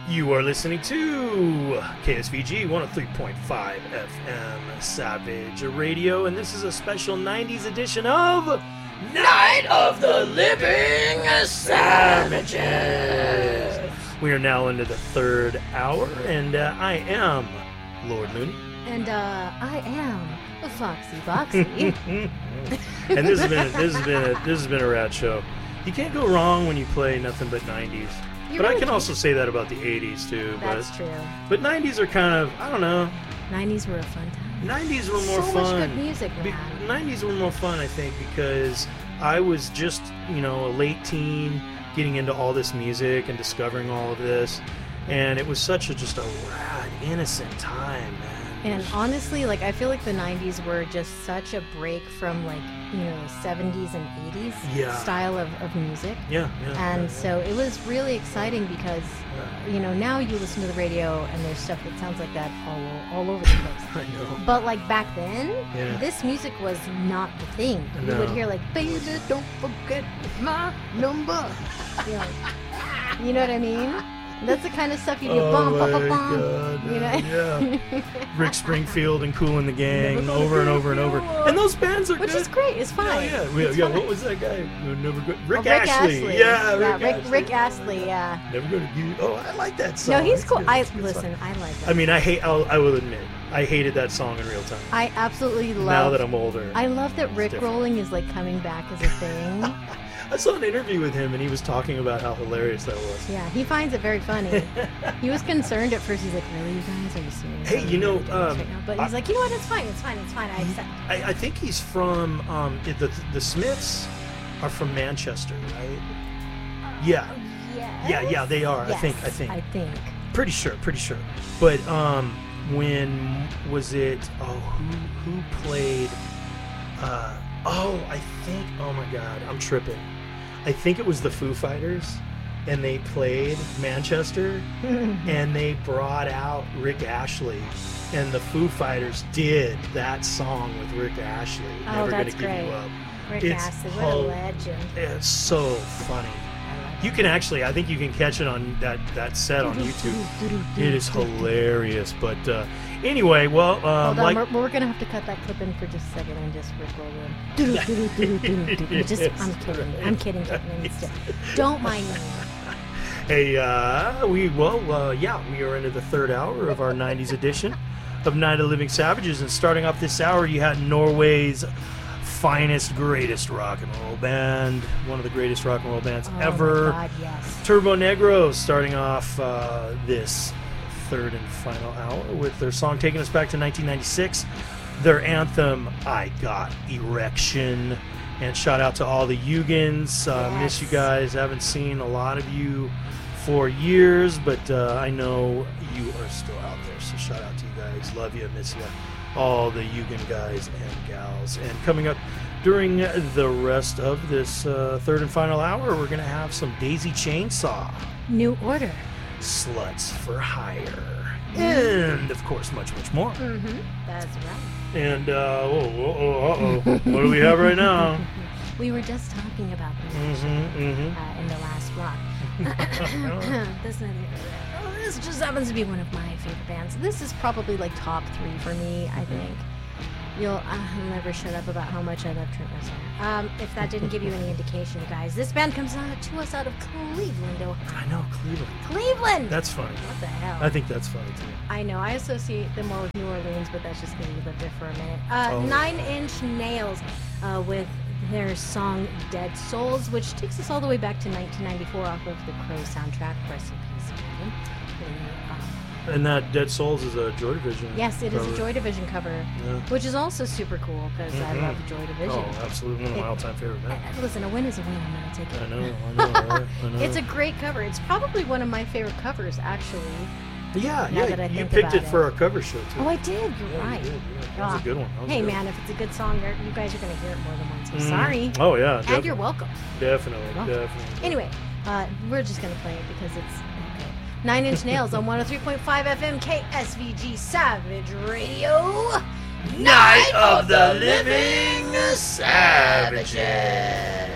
You are listening to KSVG 103.5 FM Savage Radio, and this is a special 90s edition of Night of the Living Savages. We are now into the third hour, and I am Lord Looney. And I am Foxy Boxy. And this has been a rad show. You can't go wrong when you play nothing but 90s. But I can also say that about the 80s too. That's true. But 90s are kind of, I don't know. 90s were a fun time. 90s were more fun. So much good music, man. 90s were more fun, I think, because I was just, a late teen getting into all this music and discovering all of this. And it was just a rad, innocent time, man. And honestly, I feel like the 90s were just such a break from, the 70s and 80s style of music. Yeah. So it was really exciting because, now you listen to the radio and there's stuff that sounds like that all over the place. I know. But, back then, this music was not the thing. No. You would hear, baby, don't forget my number. You know what I mean? That's the kind of stuff you do. Yeah. Rick Springfield and Kool and the Gang over and over and over. And those bands are Which good. is great. It's fine. Yeah. What was that guy? Rick Astley. Astley. Yeah, Rick Astley. Yeah. Never gonna give. Oh, I like that song. No, he's cool. Good. I like that. I mean, I will admit, I hated that song in real time. I absolutely love. Now that I'm older. I love that Rick rolling is coming back as a thing. I saw an interview with him, and he was talking about how hilarious that was. Yeah, he finds it very funny. He was concerned at first. He's like, "Really, you guys? Are you serious?" Hey, but he's like, "You know what? It's fine. I accept." I think he's from the Smiths are from Manchester, right? Yeah. Yes. Yeah, they are. Yes, I think. Pretty sure. But when was it? Oh, who played? I think. Oh my God, I'm tripping. I think it was the Foo Fighters, and they played Manchester, and they brought out Rick Astley, and the Foo Fighters did that song with Rick Astley. Oh, Never that's Gonna great. Give You Up. Rick Astley, what a legend. It's so funny. You can actually, I think you can catch it on that set on YouTube. It is hilarious. But anyway, well, hold on, we're gonna have to cut that clip in for just a second and just Rick roll in. I'm kidding. Don't mind me. Hey, we are into the third hour of our 90s edition of Night of the Living Savages, and starting off this hour, you had Norway's finest, greatest rock and roll band, one of the greatest rock and roll bands ever. My God, yes. Turbo Negro starting off this third and final hour with their song taking us back to 1996, their anthem, I Got Erection. And shout out to all the Hugans. Miss you guys. Haven't seen a lot of you for years, but I know you are still out there. So shout out to you guys. Love you. Miss you. All the Hugan guys and gals. And coming up during the rest of this third and final hour, we're going to have some Daisy Chainsaw. New Order. Sluts for Hire. And, of course, much, much more. Mm-hmm. That's right. And, what do we have right now? We were just talking about this in the last block. This just happens to be one of my favorite bands. This is probably top 3 for me, I think. You'll never shut up about how much I love Trent Reznor. If that didn't give you any indication, guys, this band comes to us out of Cleveland, Ohio. I know, Cleveland! That's funny. What the hell? I think that's funny, too. I know. I associate them more with New Orleans, but that's just because we lived there for a minute. 9 Inch Nails with their song Dead Souls, which takes us all the way back to 1994 off of the Crow soundtrack. Rest in peace, man. And that Dead Souls is a Joy Division Yes, it cover. is a Joy Division cover, which is also super cool because I love Joy Division. Oh, absolutely. One of my all-time favorite bands. Listen, a win is a win. I'm going to take it. I know. Right? I know. It's a great cover. It's probably one of my favorite covers, actually. Yeah, you picked about it for our cover show, too. Oh, I did. You're right. You did, yeah. That was a good one. Hey, man, if it's a good song, you guys are going to hear it more than once. I'm sorry. Oh, yeah. Definitely. And you're welcome. Definitely. Anyway, we're just going to play it because it's okay. 9 Inch Nails on 103.5 FM KSVG Savage Radio. Night of the Living Savages.